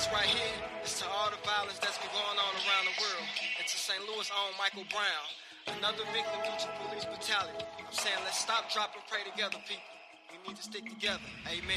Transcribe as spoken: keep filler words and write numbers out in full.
This right here is to all the violence that's been going on around the world, and to Saint Louis' own Michael Brown, another victim due to police brutality. I'm saying let's stop, drop, and pray together, people. We need to stick together. Amen.